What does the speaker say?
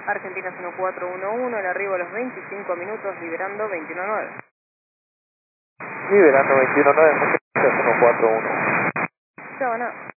Argentina 1411, el arribo a los 25 minutos, liberando 21-9. Liberando 21-9, muchas gracias, 141. Sabana.